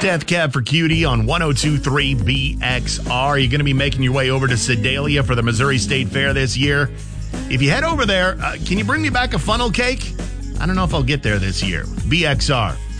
Death Cab for Cutie on 102.3 BXR. You're going to be making your way over to Sedalia for the Missouri State Fair this year. If you head over there, can you bring me back a funnel cake? I don't know if I'll get there this year. BXR.